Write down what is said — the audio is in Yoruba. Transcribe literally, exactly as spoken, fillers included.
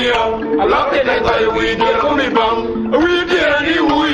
yo. I love the night I we deal with me bang. We deal the we